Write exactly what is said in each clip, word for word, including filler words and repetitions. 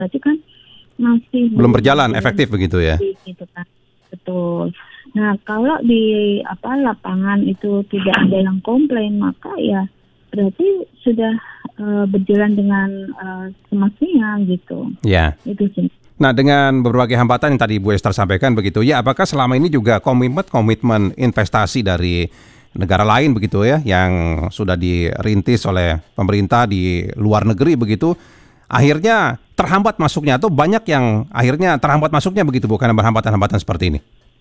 berarti kan masih belum berjalan efektif begitu ya. Gitu kan. Betul. Nah, kalau di apa lapangan itu tidak ada yang komplain, maka ya berarti sudah uh, berjalan dengan uh, semestinya gitu. Ya. Itu sih. Nah, dengan berbagai hambatan yang tadi Bu Esther sampaikan begitu, ya apakah selama ini juga komitmen-komitmen investasi dari negara lain begitu ya, yang sudah dirintis oleh pemerintah di luar negeri begitu, akhirnya terhambat masuknya atau banyak yang akhirnya terhambat masuknya begitu Bu, karena berhambatan-hambatan seperti ini?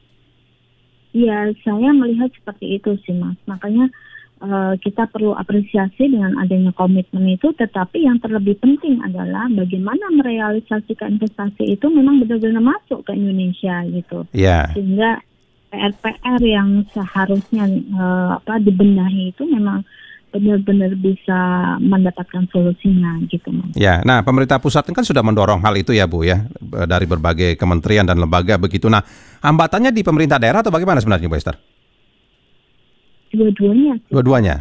Ya, saya melihat seperti itu sih Mas. Makanya uh, kita perlu apresiasi dengan adanya komitmen itu, tetapi yang terlebih penting adalah bagaimana merealisasikan investasi itu memang benar-benar masuk ke Indonesia gitu. Yeah. Sehingga P R-P R yang seharusnya uh, apa dibenahi itu memang benar-benar bisa mendapatkan solusinya gitu Mas. Ya, nah pemerintah pusat kan sudah mendorong hal itu ya Bu ya, dari berbagai kementerian dan lembaga begitu. Nah, hambatannya di pemerintah daerah atau bagaimana sebenarnya Bu Esther? Dua-duanya. Dua-duanya.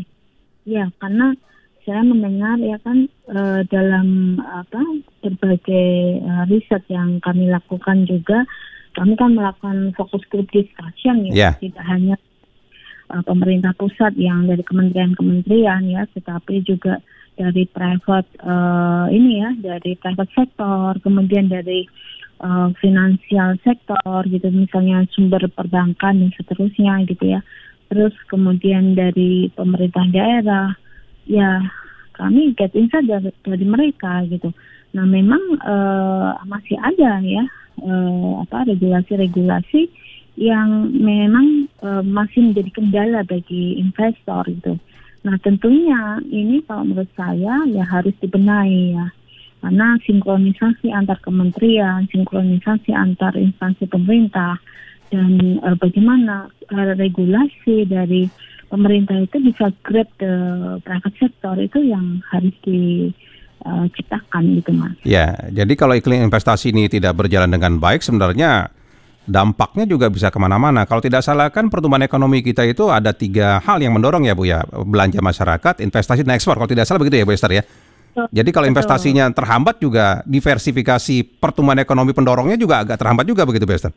Ya, karena saya mendengar ya kan uh, dalam apa berbagai uh, riset yang kami lakukan juga, kami kan melakukan focus group discussion ya, yeah. tidak hanya uh, pemerintah pusat yang dari kementerian-kementerian ya, tetapi juga dari private uh, ini ya, dari private sektor, kemudian dari uh, finansial sektor gitu, misalnya sumber perbankan dan seterusnya gitu ya. Terus kemudian dari pemerintah daerah, ya kami get insight dari, dari mereka gitu. Nah memang uh, masih ada ya uh, apa regulasi-regulasi yang memang uh, masih menjadi kendala bagi investor gitu. Nah tentunya ini kalau menurut saya ya harus dibenahi ya, karena sinkronisasi antar kementerian, sinkronisasi antar instansi pemerintah, dan uh, bagaimana uh, regulasi dari pemerintah itu bisa grab the private sector itu yang harus diciptakan uh, gitu Mas. Ya, jadi kalau iklim investasi ini tidak berjalan dengan baik sebenarnya dampaknya juga bisa kemana-mana. Kalau tidak salah kan pertumbuhan ekonomi kita itu ada tiga hal yang mendorong ya Bu ya, belanja masyarakat, investasi dan ekspor. Kalau tidak salah begitu ya Bu Esther ya. Jadi kalau investasinya terhambat juga diversifikasi pertumbuhan ekonomi pendorongnya juga agak terhambat juga begitu Bu Esther.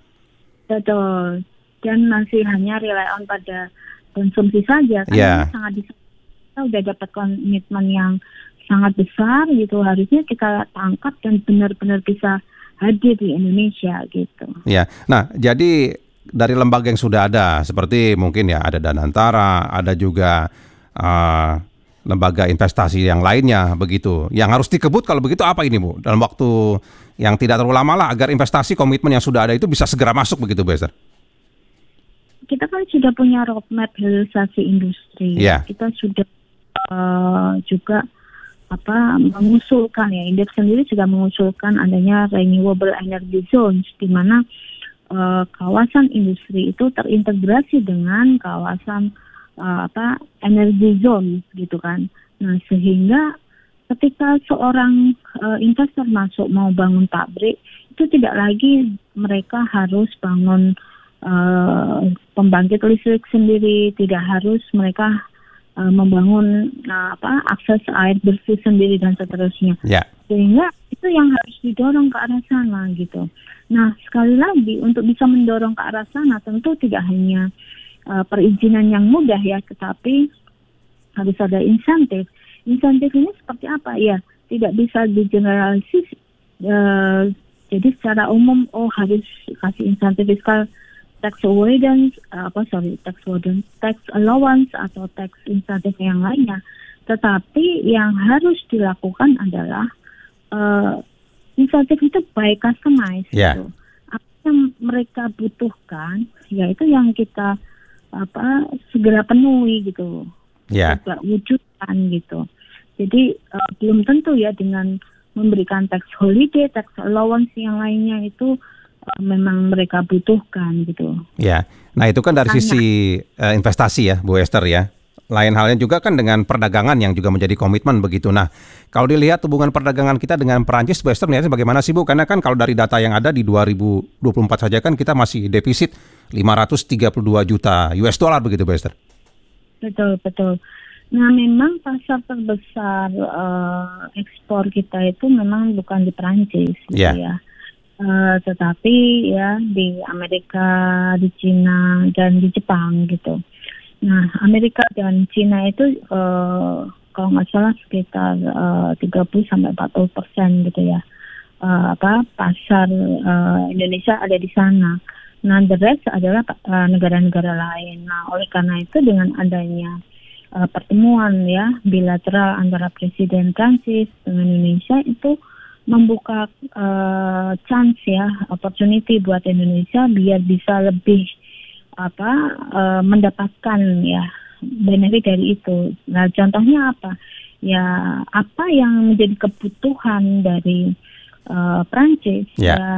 Betul. Dan masih hanya rely on pada konsumsi saja, karena yeah. sangat bisa, kita udah dapat komitmen yang sangat besar gitu, harusnya kita tangkap dan benar-benar bisa hadir di Indonesia gitu. Ya, nah jadi dari lembaga yang sudah ada seperti mungkin ya ada Danantara, ada juga uh, lembaga investasi yang lainnya begitu. Yang harus dikebut kalau begitu apa ini Bu? Dalam waktu yang tidak terlalu lama lah agar investasi komitmen yang sudah ada itu bisa segera masuk begitu Bu Esther. Kita kan sudah punya roadmap hilirisasi industri. Yeah. Kita sudah uh, juga apa mengusulkan ya, indeks sendiri sudah mengusulkan adanya renewable energy zones, di mana uh, kawasan industri itu terintegrasi dengan kawasan uh, apa energy zone gitu kan. Nah sehingga ketika seorang uh, investor masuk mau bangun pabrik, itu tidak lagi mereka harus bangun uh, pembangkit listrik sendiri, tidak harus mereka membangun nah, apa akses air bersih sendiri dan seterusnya. Yeah. Sehingga itu yang harus didorong ke arah sana gitu. Nah sekali lagi untuk bisa mendorong ke arah sana tentu tidak hanya uh, perizinan yang mudah ya, tetapi harus ada insentif. Insentif ini seperti apa ya? Tidak bisa digeneralisir. Uh, jadi secara umum oh harus kasih insentif fiskal, tax avoidance, uh, apa sorry, tax avoidance, tax allowance atau tax insentif yang lainnya. Tetapi yang harus dilakukan adalah uh, insentif itu by customize. Yeah. Gitu. Apa yang mereka butuhkan, ya itu yang kita apa segera penuhi gitu, yeah. coba wujudkan gitu. Jadi uh, belum tentu ya dengan memberikan tax holiday, tax allowance yang lainnya itu memang mereka butuhkan gitu. Ya, nah itu kan dari sisi uh, investasi ya, Bu Esther ya. Lain halnya juga kan dengan perdagangan yang juga menjadi komitmen begitu. Nah, kalau dilihat hubungan perdagangan kita dengan Perancis, Bu Esther, melihatnya bagaimana sih Bu? Karena kan kalau dari data yang ada di dua ribu dua puluh empat saja kan kita masih defisit lima ratus tiga puluh dua juta U S dollar begitu Bu Esther. Betul, betul. Nah, memang pasar terbesar uh, ekspor kita itu memang bukan di Perancis, gitu Yeah. ya. Uh, tetapi ya di Amerika, di Cina, dan di Jepang gitu. Nah, Amerika dan Cina itu uh, kalau nggak salah sekitar uh, tiga puluh sampai empat puluh persen gitu ya. Uh, apa pasar uh, Indonesia ada di sana. Nah, the rest adalah uh, negara-negara lain. Nah, oleh karena itu dengan adanya Uh, pertemuan ya bilateral antara Presiden Prancis dengan Indonesia itu membuka uh, chance ya opportunity buat Indonesia biar bisa lebih apa uh, mendapatkan ya benefit dari itu. Nah, contohnya apa? Ya apa yang menjadi kebutuhan dari uh, Prancis Yeah. ya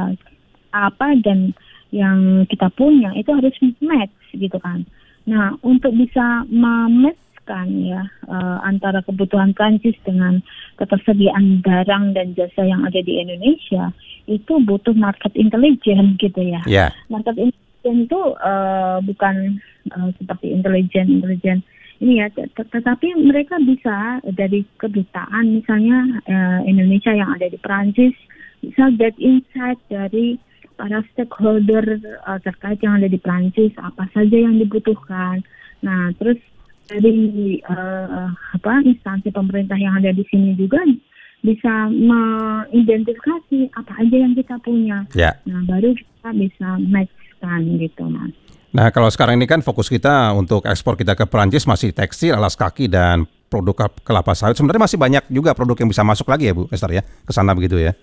apa dan yang kita punya itu harus match gitu kan. Nah, untuk bisa mematch kan ya uh, antara kebutuhan Prancis dengan ketersediaan barang dan jasa yang ada di Indonesia itu butuh market intelligence gitu ya. Yeah. Market intelligence itu uh, bukan uh, seperti intelijen intelijen ini ya, tet- tetapi mereka bisa dari kedutaan misalnya uh, Indonesia yang ada di Prancis bisa get insight dari para stakeholder uh, terkait yang ada di Prancis apa saja yang dibutuhkan. Nah, terus dari uh, apa instansi pemerintah yang ada di sini juga bisa mengidentifikasi apa aja yang kita punya. Ya. Nah, baru kita bisa match-kan gitu, Mas. Nah, kalau sekarang ini kan fokus kita untuk ekspor kita ke Perancis masih tekstil, alas kaki, dan produk kelapa sawit. Sebenarnya masih banyak juga produk yang bisa masuk lagi ya, Bu Esther ya, ke sana begitu ya?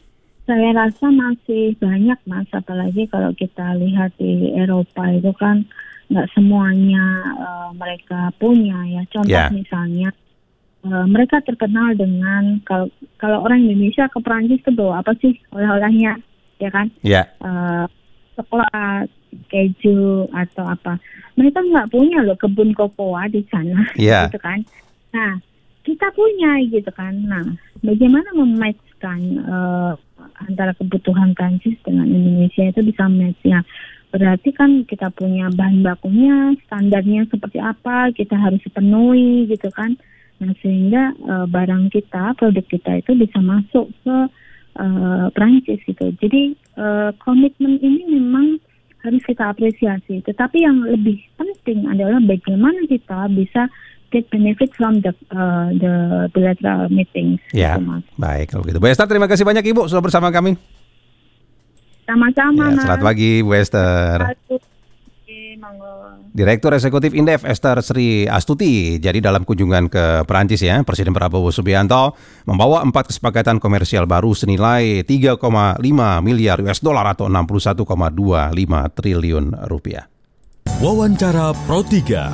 Saya rasa masih banyak, Mas. Apalagi kalau kita lihat di Eropa itu kan nggak semuanya uh, mereka punya ya. Contoh Yeah. misalnya uh, mereka terkenal dengan kalau kalau orang Indonesia ke Perancis itu bawa apa sih oleh-olehnya, ya kan? Ya. Uh, coklat, keju atau apa. Mereka nggak punya loh kebun kokoa di sana, Yeah. gitu kan? Nah, kita punya gitu kan. Nah, bagaimana mematchkan uh, antara kebutuhan Prancis dengan Indonesia itu bisa match ya. Berarti kan kita punya bahan bakunya, standarnya seperti apa, kita harus penuhi gitu kan. Nah, sehingga uh, barang kita, produk kita itu bisa masuk ke uh, Prancis gitu. Jadi uh, komitmen ini memang harus kita apresiasi. Tetapi yang lebih penting adalah bagaimana kita bisa get benefit from the uh, the bilateral meetings. Ya, gitu, Mas. baik kalau gitu. Bu Esther, terima kasih banyak Ibu sudah bersama kami. Sama-sama, Ya, Mas. selamat pagi Bu Esther. Oke, monggo. Direktur Eksekutif Indef Esther Sri Astuti. Jadi dalam kunjungan ke Perancis ya, Presiden Prabowo Subianto membawa empat kesepakatan komersial baru senilai tiga koma lima miliar U S dollar atau enam puluh satu koma dua lima triliun rupiah. Wawancara Pro tiga.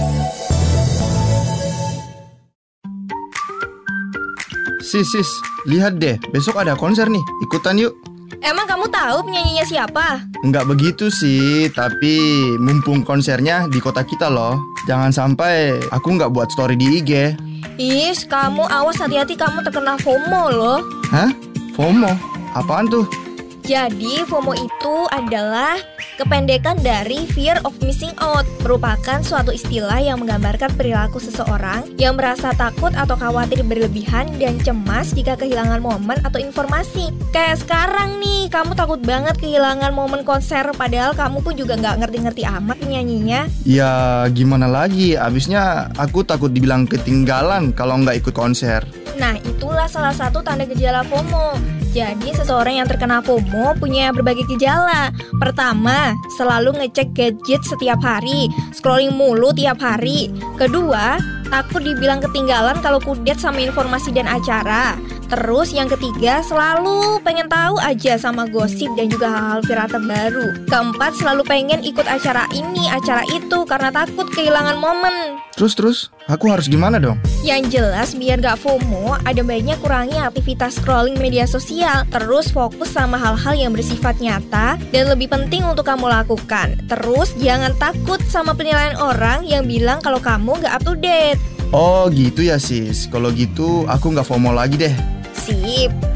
Sis, sis, lihat deh, besok ada konser nih, ikutan yuk. Emang kamu tahu penyanyinya siapa? Enggak begitu sih, tapi mumpung konsernya di kota kita loh. Jangan sampai aku nggak buat story di I G. Is, kamu awas hati-hati kamu terkena FOMO loh. Hah? FOMO? Apaan tuh? Jadi FOMO itu adalah kependekan dari fear of missing out, merupakan suatu istilah yang menggambarkan perilaku seseorang yang merasa takut atau khawatir berlebihan dan cemas jika kehilangan momen atau informasi. Kayak sekarang nih, kamu takut banget kehilangan momen konser padahal kamu pun juga nggak ngerti-ngerti amat penyanyinya. Ya gimana lagi, abisnya aku takut dibilang ketinggalan kalau nggak ikut konser. Nah, itulah salah satu tanda gejala FOMO. Jadi, seseorang yang terkena FOMO punya berbagai gejala. Pertama, selalu ngecek gadget setiap hari, scrolling mulu tiap hari. Kedua, takut dibilang ketinggalan kalau kudet sama informasi dan acara. Terus yang ketiga, selalu pengen tahu aja sama gosip dan juga hal-hal viral terbaru. Keempat, selalu pengen ikut acara ini, acara itu karena takut kehilangan momen. Terus-terus, aku harus gimana dong? Yang jelas biar gak FOMO, ada baiknya kurangi aktivitas scrolling media sosial. Terus fokus sama hal-hal yang bersifat nyata dan lebih penting untuk kamu lakukan. Terus jangan takut sama penilaian orang yang bilang kalau kamu gak up to date. Oh gitu ya sis, kalau gitu aku nggak FOMO lagi deh. Sip.